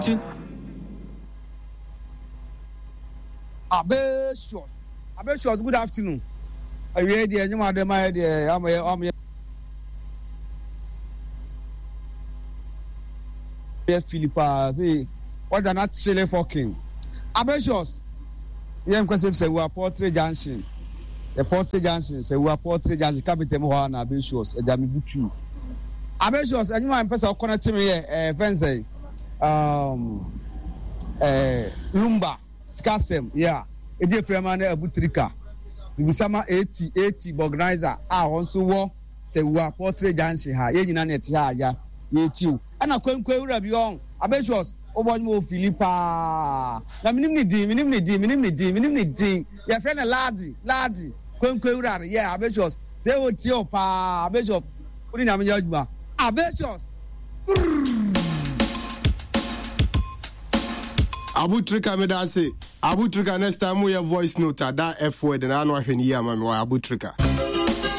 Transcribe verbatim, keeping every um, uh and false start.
Abeshos. Abeshos, good afternoon. I read the animal, the my idea. I'm a Philippa. See, what are not silly fucking. Abeshos. Yeah, because if say we are Portrait Junction. The Portrait Junction, say we are Portrait Junction, Captain Moana, Abeshos, a damn butu. Abeshos, and you might pass our connect to me, a fence, um, eh, Lumba, Skasem, yeah, a different man, a butrika. We summer eighty, eighty, organizer, I also walk, say we are Portrait Junction, ha, ye, net, ya, ya, ye, too. And I couldn't query beyond Abeshos. Obo Philippa. Na minimum di, minimum di, minimum di, minimum di. Your friend a laddie, laddie. Kwen kwewura, yeah, Abeshos. Say what you pa, Abeshos. Put in a judgment. Abeshos. Abu Trika me da say. Abu Trika next time we have voice note that F word and I know if any year man Abu Trika.